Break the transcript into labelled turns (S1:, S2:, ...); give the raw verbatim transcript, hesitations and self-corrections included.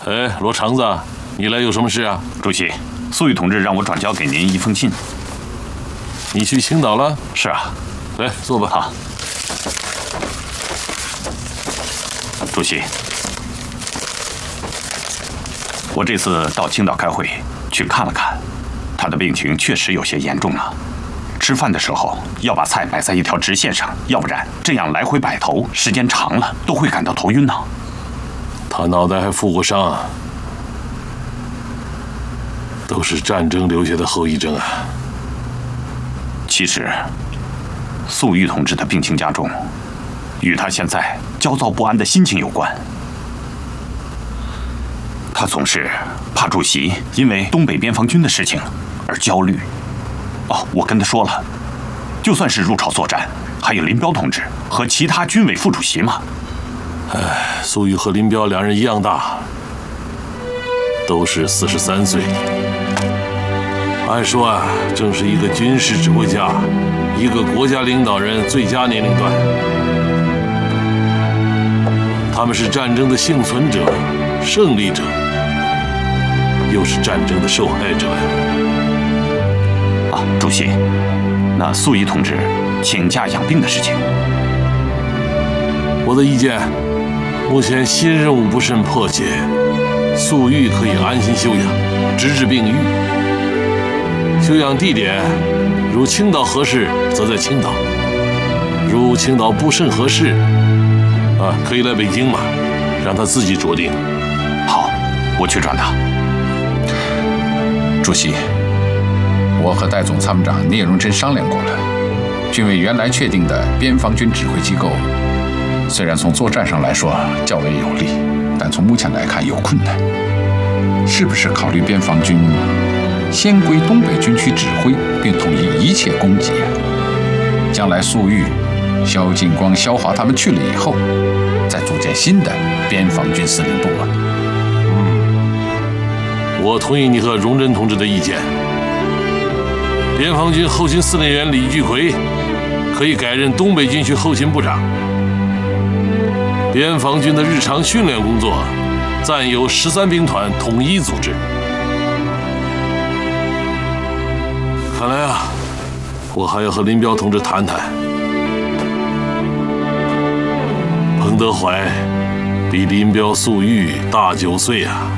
S1: 哎，罗长子，你来有什么事啊？
S2: 主席，粟裕同志让我转交给您一封信。
S1: 你去青岛了？
S2: 是啊。
S1: 来，坐吧。
S2: 好。主席，我这次到青岛开会，去看了看，他的病情确实有些严重了。吃饭的时候要把菜摆在一条直线上，要不然这样来回摆头，时间长了都会感到头晕呢。
S1: 他脑袋还负过伤，都是战争留下的后遗症啊。
S2: 其实，粟裕同志的病情加重，与他现在焦躁不安的心情有关。他总是怕主席因为东北边防军的事情而焦虑。哦，我跟他说了，就算是入朝作战，还有林彪同志和其他军委副主席嘛。
S1: 哎，粟裕和林彪两人一样大，都是四十三岁。按说啊，正是一个军事指挥家，一个国家领导人最佳年龄段。他们是战争的幸存者、胜利者，又是战争的受害者。
S2: 啊，主席，那粟裕同志请假养病的事情，
S1: 我的意见，目前新任务不甚迫切，粟裕可以安心休养，直至病愈。休养地点，如青岛合适，则在青岛；如青岛不甚合适，啊，可以来北京嘛，让他自己酌定。
S2: 好，我去转达。
S3: 主席。我和代总参谋长聂荣臻商量过了，军委原来确定的边防军指挥机构，虽然从作战上来说较为有利，但从目前来看有困难。是不是考虑边防军先归东北军区指挥，并统一一切供给？将来粟裕、萧劲光、萧华他们去了以后，再组建新的边防军司令部啊？
S1: 嗯，我同意你和荣臻同志的意见。边防军后勤司令员李聚奎可以改任东北军区后勤部长。边防军的日常训练工作暂由十三兵团统一组织。看来啊，我还要和林彪同志谈谈。彭德怀比林彪、粟裕大九岁啊。